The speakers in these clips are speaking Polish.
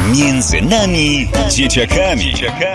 Między nami dzieciakami.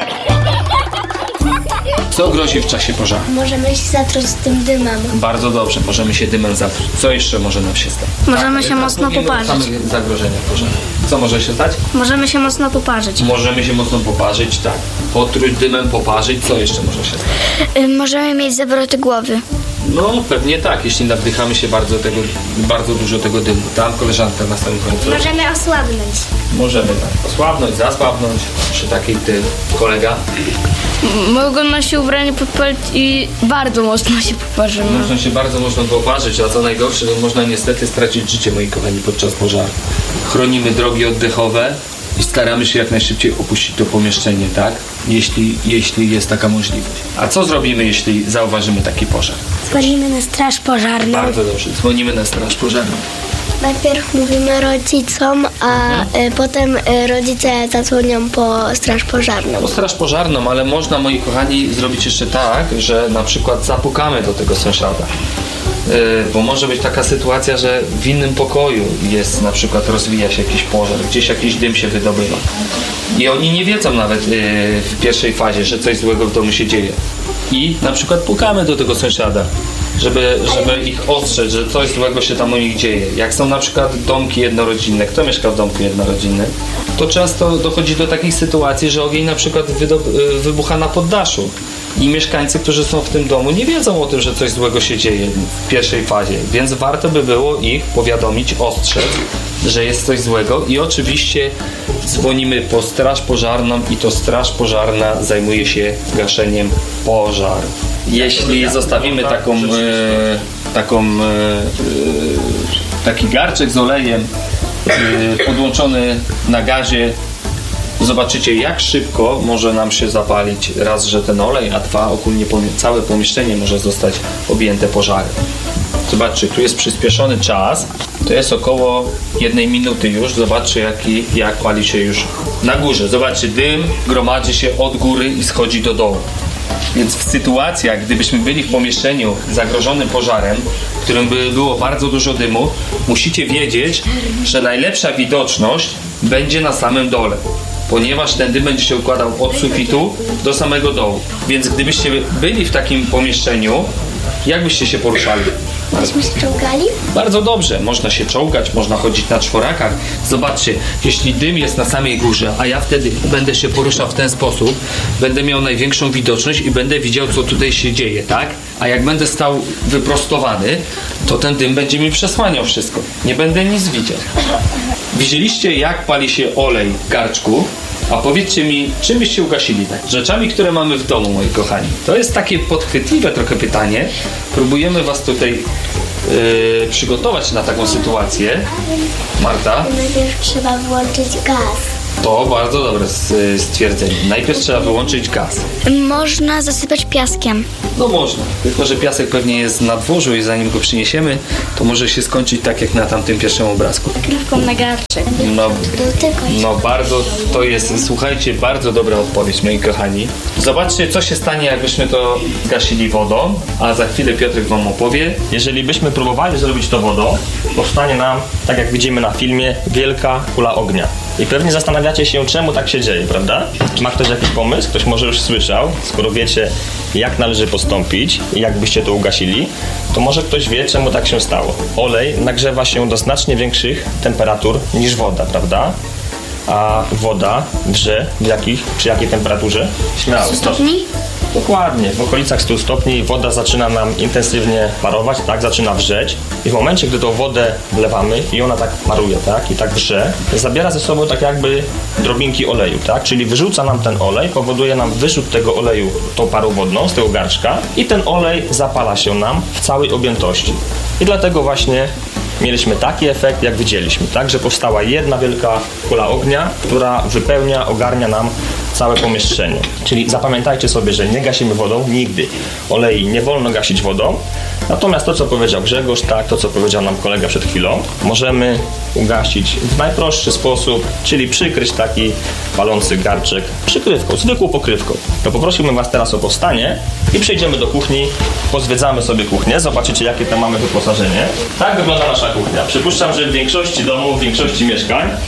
Co grozi w czasie pożaru? Możemy się zatruć tym dymem. Bardzo dobrze, możemy się dymem zatruć. Co jeszcze może nam się stać? Możemy się mocno poparzyć. Samych zagrożenia pożaru. Co może się stać? Możemy się mocno poparzyć. Możemy się mocno poparzyć, tak. Potruć dymem, poparzyć. Co jeszcze może się stać? Możemy mieć zawroty głowy. No, pewnie tak, jeśli nawdychamy się bardzo dużo tego dymu. Tam koleżanka na samym końcu. Możemy osłabnąć. Możemy tak osłabnąć, zasłabnąć. Przy takiej kolega. Mogą się ubranie podpalić i bardzo mocno się poparzymy. Można się bardzo mocno poparzyć, a co najgorsze, to można niestety stracić życie, moi kochani, podczas pożaru. Chronimy drogi oddechowe i staramy się jak najszybciej opuścić to pomieszczenie, tak? Jeśli jest taka możliwość. A co zrobimy, jeśli zauważymy taki pożar? Dzwonimy na straż pożarną. Bardzo dobrze, dzwonimy na straż pożarną. Najpierw mówimy rodzicom, a potem rodzice zadzwonią po straż pożarną. Po straż pożarną, ale można, moi kochani, zrobić jeszcze tak, że na przykład zapukamy do tego sąsiada. Bo może być taka sytuacja, że w innym pokoju jest, na przykład rozwija się jakiś pożar, gdzieś jakiś dym się wydobywa. I oni nie wiedzą nawet w pierwszej fazie, że coś złego w domu się dzieje. I na przykład pukamy do tego sąsiada, żeby ich ostrzec, że coś złego się tam u nich dzieje. Jak są na przykład domki jednorodzinne, kto mieszka w domku jednorodzinnym, to często dochodzi do takich sytuacji, że ogień na przykład wybucha na poddaszu. I mieszkańcy, którzy są w tym domu, nie wiedzą o tym, że coś złego się dzieje w pierwszej fazie, więc warto by było ich powiadomić, ostrzec, że jest coś złego i oczywiście dzwonimy po straż pożarną i to straż pożarna zajmuje się gaszeniem pożaru. Jeśli zostawimy taki garczek z olejem podłączony na gazie, zobaczycie, jak szybko może nam się zapalić raz, że ten olej, a dwa, ogólnie całe pomieszczenie może zostać objęte pożarem. Zobaczcie, tu jest przyspieszony czas, to jest około 1 minuty już. Zobaczcie, jak pali się już na górze. Zobaczcie, dym gromadzi się od góry i schodzi do dołu. Więc w sytuacjach, gdybyśmy byli w pomieszczeniu zagrożonym pożarem, w którym by było bardzo dużo dymu, musicie wiedzieć, że najlepsza widoczność będzie na samym dole, ponieważ ten dym będzie się układał od sufitu do samego dołu. Więc gdybyście byli w takim pomieszczeniu, jak byście się poruszali? Byśmy się czołgali? Bardzo dobrze, można się czołgać, można chodzić na czworakach. Zobaczcie, jeśli dym jest na samej górze, a ja wtedy będę się poruszał w ten sposób, będę miał największą widoczność i będę widział, co tutaj się dzieje, tak? A jak będę stał wyprostowany, to ten dym będzie mi przesłaniał wszystko. Nie będę nic widział. Widzieliście, jak pali się olej w garczku? A powiedzcie mi, czym byście ugasili? Rzeczami, które mamy w domu, moi kochani. To jest takie podchwytliwe trochę pytanie. Próbujemy was tutaj przygotować na taką sytuację. Marta? Najpierw trzeba włączyć gaz. To bardzo dobre stwierdzenie. Najpierw trzeba wyłączyć gaz. Można zasypać piaskiem. No można, tylko że piasek pewnie jest na dworzu i zanim go przyniesiemy, to może się skończyć tak jak na tamtym pierwszym obrazku. Krywką na garczek. No bardzo, to jest, słuchajcie, bardzo dobra odpowiedź, moi kochani. Zobaczcie, co się stanie, jakbyśmy to zgasili wodą, a za chwilę Piotrek wam opowie. Jeżeli byśmy próbowali zrobić to wodą, powstanie nam, tak jak widzimy na filmie, wielka kula ognia. I pewnie zastanawiacie się, czemu tak się dzieje, prawda? Ma ktoś jakiś pomysł? Ktoś może już słyszał? Skoro wiecie, jak należy postąpić i jak byście to ugasili, to może ktoś wie, czemu tak się stało. Olej nagrzewa się do znacznie większych temperatur niż woda, prawda? A woda wrze przy jakiej temperaturze? Śmiało. 100 stopni? Dokładnie, w okolicach 100 stopni woda zaczyna nam intensywnie parować, tak, zaczyna wrzeć i w momencie, gdy tą wodę wlewamy i ona tak paruje, tak, i tak wrze, zabiera ze sobą tak jakby drobinki oleju, tak, czyli wyrzuca nam ten olej, powoduje nam wyrzut tego oleju tą parą wodną z tego garczka i ten olej zapala się nam w całej objętości. I dlatego właśnie mieliśmy taki efekt, jak widzieliśmy, tak, że powstała jedna wielka kula ognia, która wypełnia, ogarnia nam całe pomieszczenie. Czyli zapamiętajcie sobie, że nie gasimy wodą nigdy. Olei nie wolno gasić wodą. Natomiast to, co powiedział Grzegorz, tak, to, co powiedział nam kolega przed chwilą, możemy ugasić w najprostszy sposób, czyli przykryć taki palący garczek przykrywką, zwykłą pokrywką. To poprosiłbym was teraz o powstanie i przejdziemy do kuchni, pozwiedzamy sobie kuchnię, zobaczycie, jakie tam mamy wyposażenie. Tak wygląda nasza kuchnia. Przypuszczam, że w większości domów, w większości mieszkań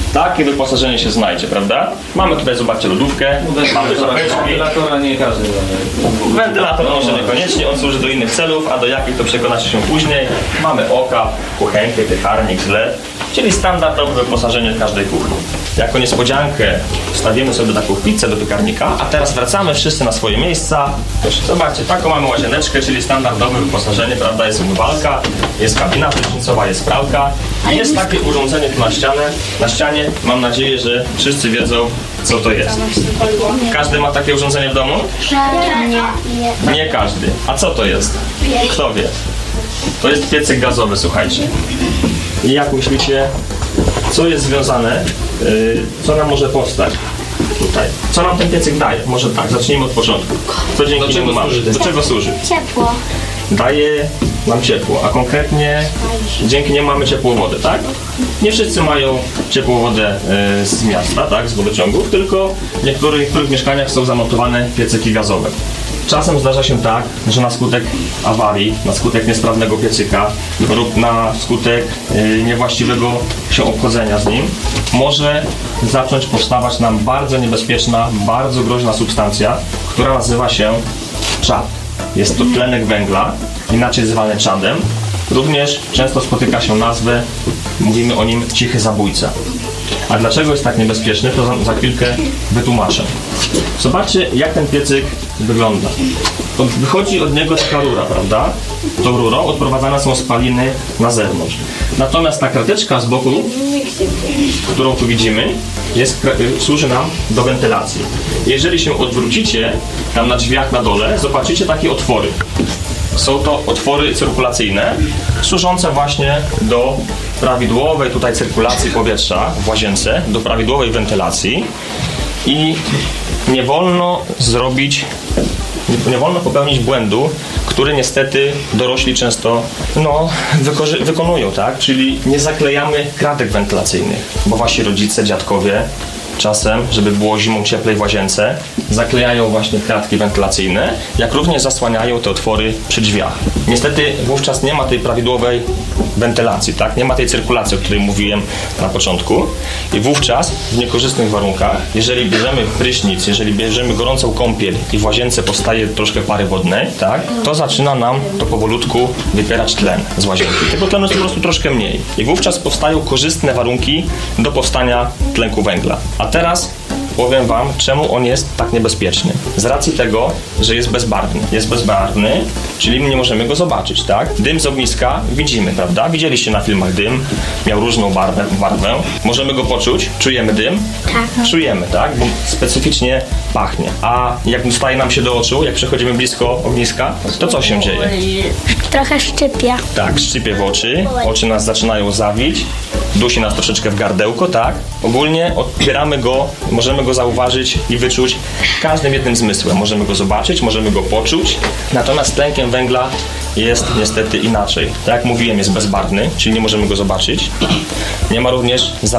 takie wyposażenie się znajdzie, prawda? Mamy tutaj, zobaczcie, lodówkę, mamy zapeczki. Wentylatora nie każdy. Wentylator może niekoniecznie, on służy do innych celów, a do jakich to przekonacie się później. Mamy okap, kuchenkę, piekarnik, zlew, czyli standardowe wyposażenie każdej kuchni. Jako niespodziankę wstawimy sobie taką pizzę do piekarnika, a teraz wracamy wszyscy na swoje miejsca. Proszę, zobaczcie, taką mamy łazieneczkę, czyli standardowe wyposażenie, prawda? Jest umywalka, jest kabina prysznicowa, jest pralka i jest takie urządzenie tu na ścianie. Mam nadzieję, że wszyscy wiedzą, co to jest. Każdy ma takie urządzenie w domu? Nie każdy. A co to jest? Kto wie? To jest piecyk gazowy, słuchajcie. I jak myślicie, co jest związane, co nam może powstać tutaj? Co nam ten piecyk daje? Może tak, zacznijmy od początku. Co dzięki niemu mamy? Do czego służy? Ciepło. Daje nam ciepło, a konkretnie dzięki niemu mamy ciepłą wodę, tak? Nie wszyscy mają ciepłą wodę z miasta, tak, z wodociągów, tylko w niektórych mieszkaniach są zamontowane piecyki gazowe. Czasem zdarza się tak, że na skutek awarii, na skutek niesprawnego piecyka lub na skutek niewłaściwego się obchodzenia z nim może zacząć powstawać nam bardzo niebezpieczna, bardzo groźna substancja, która nazywa się czad. Jest to tlenek węgla, inaczej zwany czadem. Również często spotyka się nazwę, mówimy o nim cichy zabójca. A dlaczego jest tak niebezpieczny, to za chwilkę wytłumaczę. Zobaczcie, jak ten piecyk wygląda. Wychodzi od niego taka rura, prawda? Tą rurą odprowadzane są spaliny na zewnątrz. Natomiast ta krateczka z boku, którą tu widzimy, służy nam do wentylacji. Jeżeli się odwrócicie, tam na drzwiach na dole, zobaczycie takie otwory. Są to otwory cyrkulacyjne, służące właśnie do prawidłowej tutaj cyrkulacji powietrza w łazience, do prawidłowej wentylacji i nie wolno popełnić błędu, który niestety dorośli często wykonują, tak? Czyli nie zaklejamy kratek wentylacyjnych, bo wasi rodzice, dziadkowie czasem, żeby było zimą cieplej w łazience, zaklejają właśnie kratki wentylacyjne, jak również zasłaniają te otwory przy drzwiach. Niestety wówczas nie ma tej prawidłowej wentylacji, tak? Nie ma tej cyrkulacji, o której mówiłem na początku i wówczas w niekorzystnych warunkach, jeżeli bierzemy prysznic, jeżeli bierzemy gorącą kąpiel i w łazience powstaje troszkę pary wodnej, tak? To zaczyna nam to powolutku wypierać tlen z łazienki. Tego tlenu jest po prostu troszkę mniej i wówczas powstają korzystne warunki do powstania tlenku węgla. A teraz powiem wam, czemu on jest tak niebezpieczny. Z racji tego, że jest bezbarwny. Jest bezbarwny, czyli my nie możemy go zobaczyć, tak? Dym z ogniska widzimy, prawda? Widzieliście na filmach dym, miał różną barwę. Możemy go poczuć, czujemy dym? Tak. Czujemy, tak? Bo specyficznie pachnie. A jak dostaje nam się do oczu, jak przechodzimy blisko ogniska, to co się dzieje? Trochę szczypie. Tak, szczypie w oczy nas zaczynają zawić, dusi nas troszeczkę w gardełko, tak? Ogólnie odbieramy go, możemy go zauważyć i wyczuć każdym jednym zmysłem. Możemy go zobaczyć, możemy go poczuć, natomiast z tlenkiem węgla jest niestety inaczej. Tak jak mówiłem, jest bezbarwny, czyli nie możemy go zobaczyć. Nie ma również